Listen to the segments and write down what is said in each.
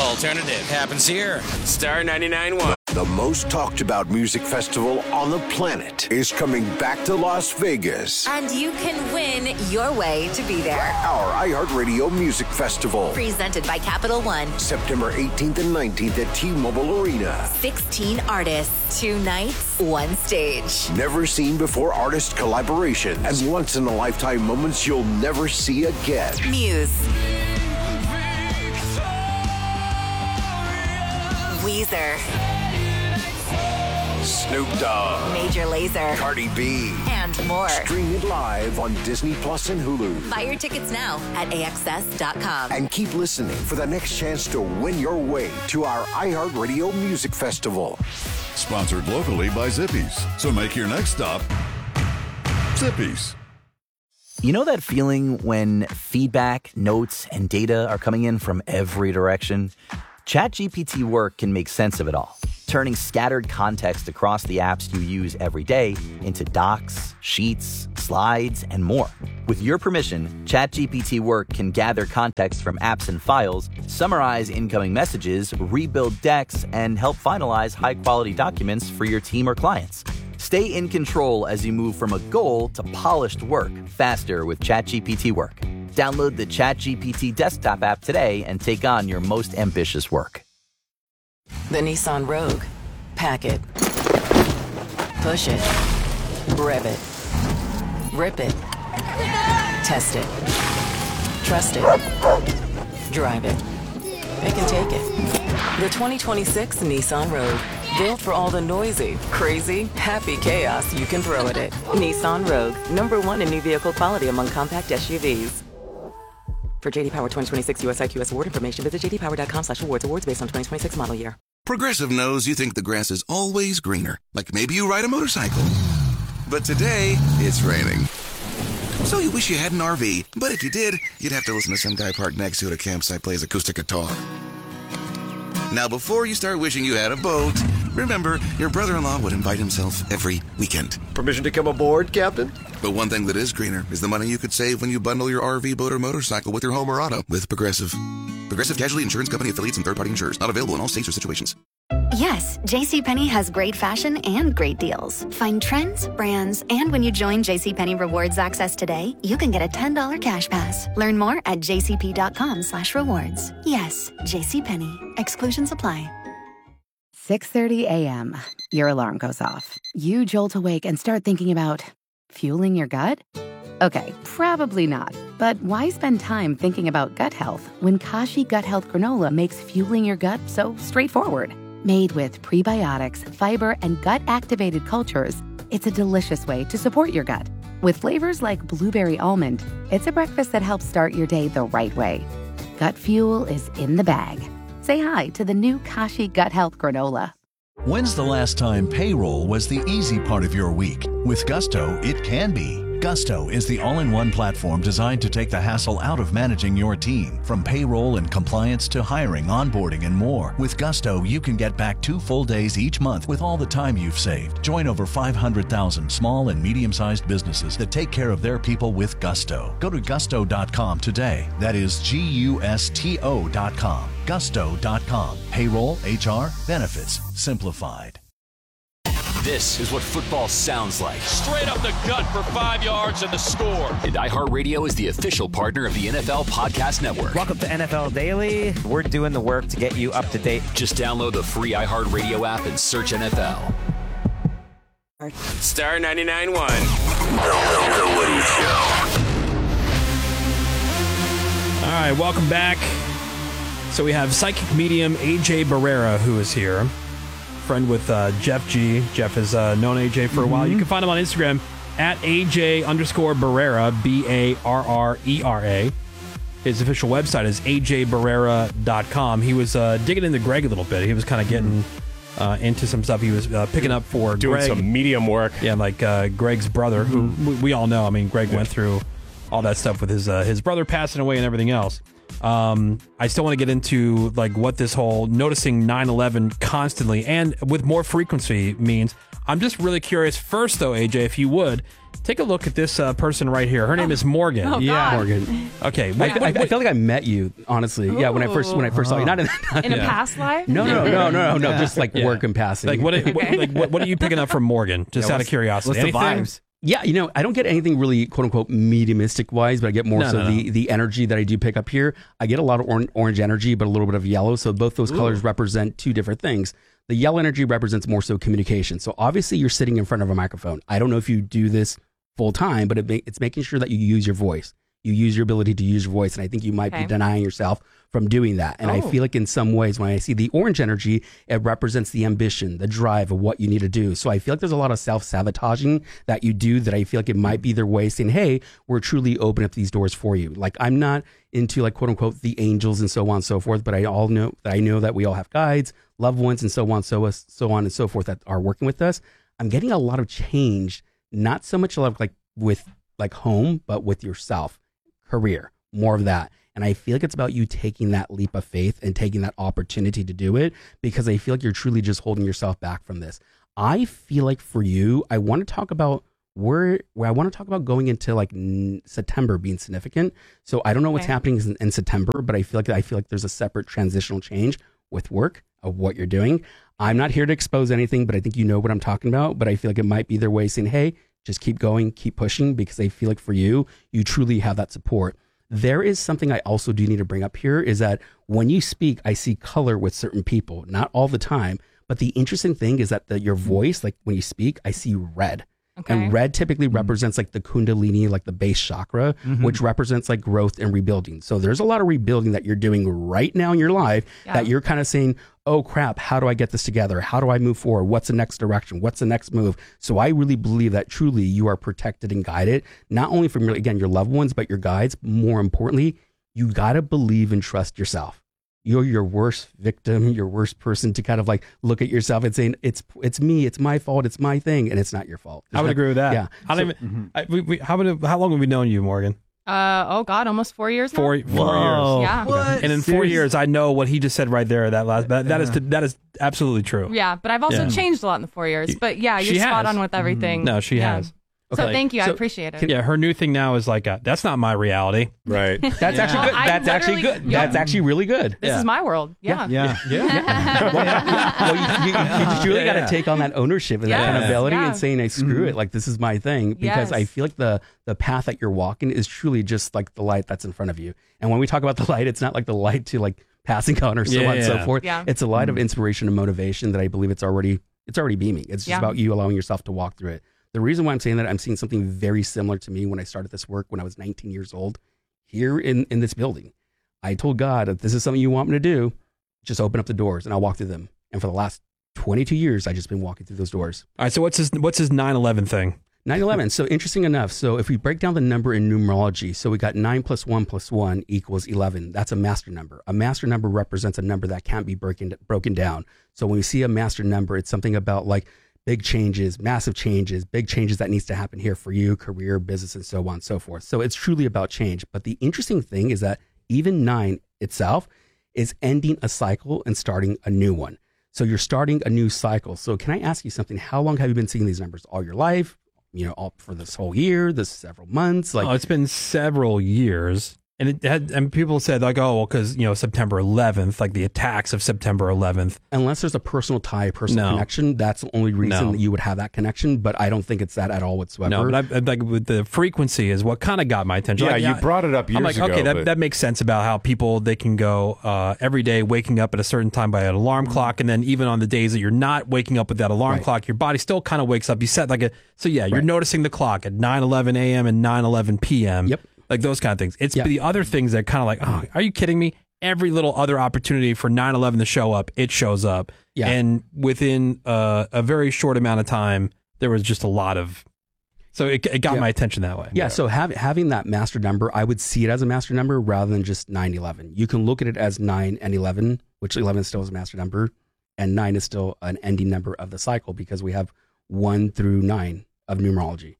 alternative happens here. Star 99.1. The most talked about music festival on the planet is coming back to Las Vegas. And you can win your way to be there. Our iHeartRadio Music Festival. Presented by Capital One. September 18th and 19th at T-Mobile Arena. 16 artists, 2 nights, 1 stage. Never seen before artist collaborations and once-in-a-lifetime moments you'll never see again. Muse. Weezer. Snoop Dogg. Major Lazer. Cardi B. And more. Stream it live on Disney Plus and Hulu. Buy your tickets now at AXS.com. And keep listening for the next chance to win your way to our iHeartRadio Music Festival. Sponsored locally by Zippy's. So make your next stop Zippy's. You know that feeling when feedback, notes, and data are coming in from every direction? ChatGPT Work can make sense of it all, turning scattered context across the apps you use every day into docs, sheets, slides, and more. With your permission, ChatGPT Work can gather context from apps and files, summarize incoming messages, rebuild decks, and help finalize high-quality documents for your team or clients. Stay in control as you move from a goal to polished work faster with ChatGPT Work. Download the ChatGPT desktop app today and take on your most ambitious work. The Nissan Rogue. Pack it. Push it. Rev it. Rip it. Test it. Trust it. Drive it. It can take it. The 2026 Nissan Rogue. Built for all the noisy, crazy, happy chaos you can throw at it. Nissan Rogue. #1 in new vehicle quality among compact SUVs. For JD Power 2026 US IQS award information, visit jdpower.com/awards. Awards based on 2026 model year. Progressive knows you think the grass is always greener. Like maybe you ride a motorcycle. But today, it's raining. So you wish you had an RV. But if you did, you'd have to listen to some guy parked next to it at a campsite plays acoustic guitar. Now, before you start wishing you had a boat, remember, your brother-in-law would invite himself every weekend. Permission to come aboard, Captain? But one thing that is greener is the money you could save when you bundle your RV, boat, or motorcycle with your home or auto with Progressive. Progressive Casualty Insurance Company affiliates and third-party insurers. Not available in all states or situations. Yes, JCPenney has great fashion and great deals. Find trends, brands, and when you join JCPenney Rewards Access today, you can get a $10 cash pass. Learn more at jcp.com/rewards. Yes, JCPenney. Exclusions apply. 6:30 a.m. Your alarm goes off. You jolt awake and start thinking about fueling your gut? Okay, probably not. But why spend time thinking about gut health when Kashi Gut Health Granola makes fueling your gut so straightforward? Made with prebiotics, fiber, and gut-activated cultures, it's a delicious way to support your gut. With flavors like blueberry almond, it's a breakfast that helps start your day the right way. Gut fuel is in the bag. Say hi to the new Kashi Gut Health Granola. When's the last time payroll was the easy part of your week? With Gusto, it can be. Gusto is the all-in-one platform designed to take the hassle out of managing your team. From payroll and compliance to hiring, onboarding, and more. With Gusto, you can get back 2 full days each month with all the time you've saved. Join over 500,000 small and medium-sized businesses that take care of their people with Gusto. Go to gusto.com today. That is Gusto.com. Gusto.com. Payroll, HR, benefits, simplified. This is what football sounds like. Straight up the gut for 5 yards and the score. And iHeartRadio is the official partner of the NFL Podcast Network. Welcome to NFL Daily. We're doing the work to get you up to date. Just download the free iHeartRadio app and search NFL. Star 99.1. The Woody Show. All right, welcome back. So we have psychic medium AJ Barrera, who is here. Friend with Jeff G. Jeff has known AJ for a while. You can find him on Instagram at AJ_Barrera, Barrera. His official website is ajbarrera.com. He was digging into Greg a little bit. He was kind of getting into some stuff he was picking up for doing Greg. Some medium work. Yeah, like Greg's brother, who we all know. I mean, Greg went through all that stuff with his brother passing away and everything else. I still want to get into like what this whole noticing 9/11 constantly and with more frequency means. I'm just really curious. First, though, AJ, if you would take a look at this person right here. Her name is Morgan. Oh, Yeah, God. Morgan. Okay, I feel like I met you, honestly. Yeah, when I first saw you, not in In a past life? No, just like work and passing. Like what are you picking up from Morgan? Just out of curiosity. What's the Anything? vibes? Yeah, I don't get anything really quote unquote mediumistic wise, but I get more the energy that I do pick up here. I get a lot of orange energy, but a little bit of yellow. So both those colors represent two different things. The yellow energy represents more so communication. So obviously you're sitting in front of a microphone. I don't know if you do this full time, but it's making sure that you use your voice. You use your ability to use your voice. And I think you might be denying yourself from doing that. And I feel like in some ways, when I see the orange energy, it represents the ambition, the drive of what you need to do. So I feel like there's a lot of self-sabotaging that you do that I feel like it might be their way saying, hey, we're truly opening up these doors for you. Like I'm not into like quote unquote the angels and so on and so forth, but I know that we all have guides, loved ones and so on and so forth that are working with us. I'm getting a lot of change, not so much like with like home, but with yourself, career, more of that. And I feel like it's about you taking that leap of faith and taking that opportunity to do it, because I feel like you're truly just holding yourself back from this. I feel like for you, I want to talk about where I want to talk about going into like September being significant. So I don't know what's happening in September, but I feel like there's a separate transitional change with work of what you're doing. I'm not here to expose anything, but I think you know what I'm talking about. But I feel like it might be their way of saying, hey, just keep going, keep pushing, because I feel like for you, you truly have that support. There is something I also do need to bring up here is that when you speak, I see color with certain people, not all the time. But the interesting thing is that your voice, like when you speak, I see red. Okay. And red typically represents like the Kundalini, like the base chakra, which represents like growth and rebuilding. So there's a lot of rebuilding that you're doing right now in your life that you're kind of saying, oh crap, how do I get this together? How do I move forward? What's the next direction? What's the next move? So I really believe that truly you are protected and guided, not only from your loved ones, but your guides. More importantly, you got to believe and trust yourself. You're your worst victim, your worst person to kind of like look at yourself and saying, it's me, it's my fault, it's my thing, and it's not your fault. I would agree with that. Yeah. How long have we known you, Morgan? Oh God, almost 4 years now. 4 years. Yeah. What? And in 4 years, I know what he just said right there. That is absolutely true. Yeah, but I've also changed a lot in the 4 years. But yeah, you're spot on with everything. No, she has. So thank you. I appreciate it. Yeah, her new thing now is like, that's not my reality. Right. That's actually good. That's actually good. Yep. That's actually really good. This is my world. Yeah. Well, you just really got to take on that ownership and that accountability and saying, screw it. Like, this is my thing. Because I feel like the path that you're walking is truly just like the light that's in front of you. And when we talk about the light, it's not like the light to like passing on or so on and so forth. Yeah. It's a light of inspiration and motivation that I believe it's already beaming. It's just about you allowing yourself to walk through it. The reason why I'm saying that, I'm seeing something very similar to me when I started this work when I was 19 years old here in this building. I told God, if this is something you want me to do, just open up the doors and I'll walk through them. And for the last 22 years, I've just been walking through those doors. All right, so what's his 9/11 thing? 9/11. So interesting enough. So if we break down the number in numerology, so we got 9 + 1 + 1 = 11. That's a master number. A master number represents a number that can't be broken down. So when we see a master number, it's something about like big changes, massive changes, big changes that needs to happen here for you, career, business, and so on and so forth. So it's truly about change. But the interesting thing is that even 9 itself is ending a cycle and starting a new one. So you're starting a new cycle. So can I ask you something? How long have you been seeing these numbers? All your life? All for this whole year, this several months? Like, it's been several years. And people said like, oh, well, because, September 11th, like the attacks of September 11th. Unless there's a personal tie, personal connection, that's the only reason that you would have that connection. But I don't think it's that at all whatsoever. No, but like with the frequency is what kind of got my attention. Yeah, like, you brought it up years ago. Okay, that makes sense about how people, they can go every day waking up at a certain time by an alarm clock. And then even on the days that you're not waking up with that alarm clock, your body still kind of wakes up. You set you're noticing the clock at 9:11 a.m. and 9:11 p.m. Yep. Like those kind of things. It's the other things that kind of like, oh, are you kidding me? Every little other opportunity for 9/11 to show up, it shows up. Yeah. And within a very short amount of time, there was just a lot of... So it got my attention that way. Yeah, so having that master number, I would see it as a master number rather than just 9/11. You can look at it as 9 and 11, which 11 still is a master number, and 9 is still an ending number of the cycle because we have 1 through 9 of numerology.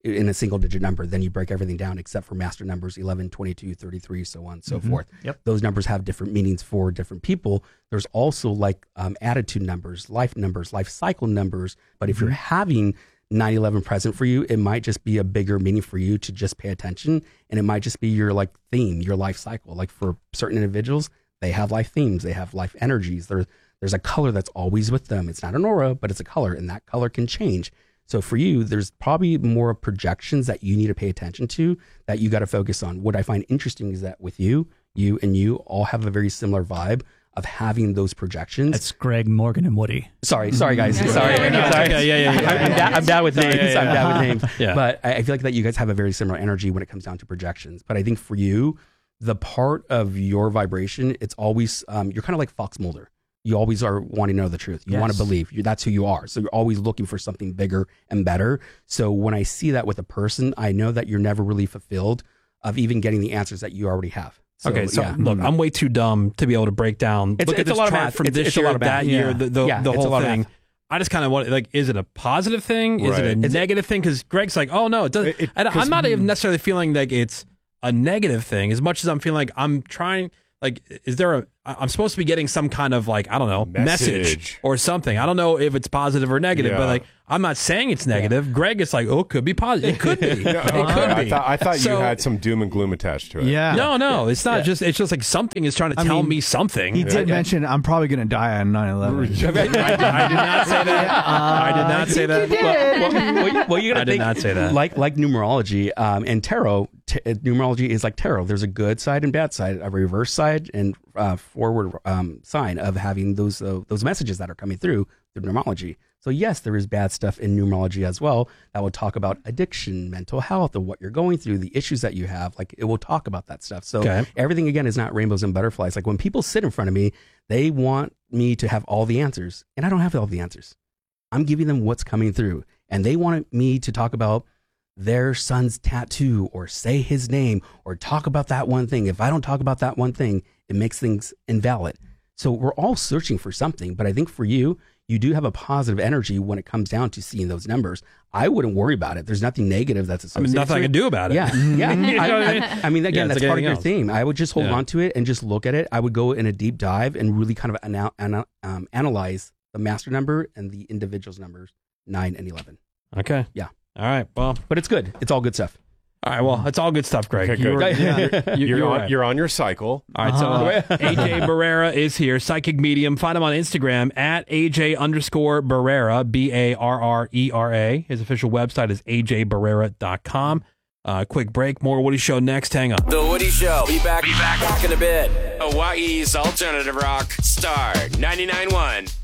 in a single digit number. Then you break everything down except for master numbers 11, 22, 33, so on and so forth. Yep. Those numbers have different meanings for different people. There's also like attitude numbers, life cycle numbers. But if you're having 9/11 present for you, it might just be a bigger meaning for you to just pay attention. And it might just be your like theme, your life cycle. Like for certain individuals, they have life themes, they have life energies. There's a color that's always with them. It's not an aura, but it's a color, and that color can change. So for you, there's probably more projections that you need to pay attention to that you got to focus on. What I find interesting is that with you all have a very similar vibe of having those projections. It's Greg, Morgan, and Woody. Sorry, guys. Sorry. I'm bad with names. Yeah. But I feel like that you guys have a very similar energy when it comes down to projections. But I think for you, the part of your vibration, it's always, you're kind of like Fox Mulder. You always are wanting to know the truth. You want to believe. That's who you are. So you're always looking for something bigger and better. So when I see that with a person, I know that you're never really fulfilled of even getting the answers that you already have. So, look, I'm way too dumb to be able to break down. Look at this chart from this year, that year, the whole thing. I just kind of want, like, is it a positive thing? Is it a negative thing? Because Greg's like, oh, no, it doesn't. I'm not even necessarily feeling like it's a negative thing as much as I'm feeling like I'm trying, like, I'm supposed to be getting some kind of, like, I don't know, message or something. I don't know if it's positive or negative, but like, I'm not saying it's negative. Greg is like, oh, it could be positive. It could be. I thought you had some doom and gloom attached to it. Yeah. No, it's not just, it's just like something is trying to tell me something. He did mention, I'm probably going to die on 9/11. I did not say that. I did not say that. Well, you gotta I did not say that. Like numerology and tarot, numerology is like tarot. There's a good side and bad side, a reverse side and forward sign of having those messages that are coming through numerology. So yes, there is bad stuff in numerology as well that will talk about addiction, mental health, and what you're going through, the issues that you have. Like it will talk about that stuff. So everything again is not rainbows and butterflies. Like when people sit in front of me, they want me to have all the answers, and I don't have all the answers. I'm giving them what's coming through, and they want me to talk about their son's tattoo or say his name or talk about that one thing. If I don't talk about that one thing, it makes things invalid. So we're all searching for something, but I think for you, you do have a positive energy when it comes down to seeing those numbers. I wouldn't worry about it. There's nothing negative that's associated. Nothing I can do about it. Yeah. I mean, again, that's part of your theme. I would just hold on to it and just look at it. I would go in a deep dive and really kind of analyze the master number and the individual's numbers, 9 and 11. Okay. Yeah. All right. Well, but it's good. It's all good stuff. All right, well, it's all good stuff, Greg. Okay, good. You're on your cycle. All right, so AJ Barrera is here, psychic medium. Find him on Instagram at AJ_Barrera, Barrera. His official website is ajbarrera.com. Quick break, more Woody Show next. Hang on. The Woody Show. Be back in a bit. Hawaii's alternative rock, Star 99.1.